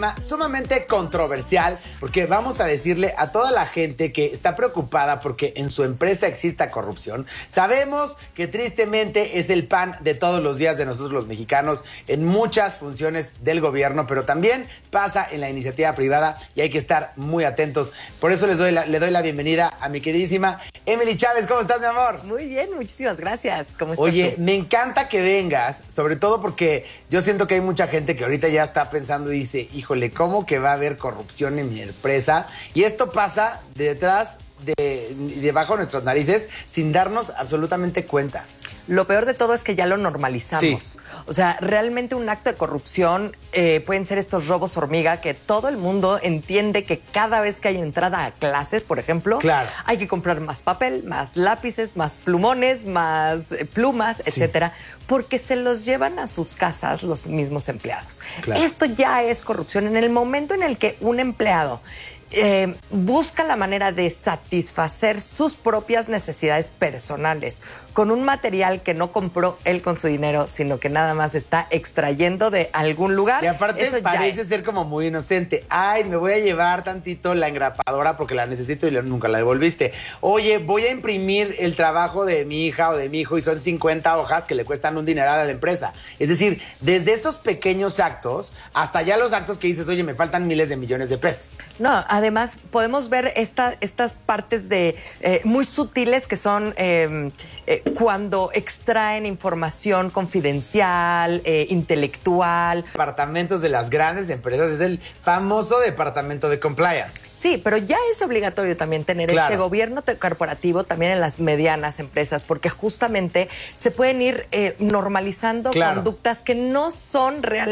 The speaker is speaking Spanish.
Sumamente controversial, porque vamos a decirle a toda la gente que está preocupada porque en su empresa exista corrupción. Sabemos que tristemente es el pan de todos los días de nosotros los mexicanos en muchas funciones del gobierno, pero también pasa en la iniciativa privada y hay que estar muy atentos. Por eso le doy la bienvenida a mi queridísima Emily Chávez. ¿Cómo estás, mi amor? Muy bien, muchísimas gracias. ¿Cómo estás? Oye, tú? me encanta que vengas, sobre todo porque yo siento que hay mucha gente que ahorita ya está pensando y dice, híjole, ¿cómo que va a haber corrupción en mi empresa? Y esto pasa detrás debajo de nuestras narices sin darnos absolutamente cuenta. Lo peor de todo es que ya lo normalizamos. Sí. O sea, realmente un acto de corrupción pueden ser estos robos hormiga que todo el mundo entiende que cada vez que hay entrada a clases, por ejemplo, claro, hay que comprar más papel, más lápices, más plumones, más plumas, sí, etcétera, porque se los llevan a sus casas los mismos empleados. Claro. Esto ya es corrupción. En el momento en el que un empleado busca la manera de satisfacer sus propias necesidades personales con un material que no compró él con su dinero, sino que nada más está extrayendo de algún lugar. Y aparte parece ser como muy inocente. Ay, me voy a llevar tantito la engrapadora porque la necesito y nunca la devolviste. Oye, voy a imprimir el trabajo de mi hija o de mi hijo y son 50 hojas que le cuestan un dineral a la empresa. Es decir, desde esos pequeños actos hasta ya los actos que dices, oye, me faltan miles de millones de pesos. No, además podemos ver estas partes de muy sutiles que son cuando extraen información confidencial, intelectual. Departamentos de las grandes empresas es el famoso departamento de compliance. Sí, pero ya es obligatorio también tener este gobierno corporativo también en las medianas empresas, porque justamente se pueden ir normalizando conductas que no son realmente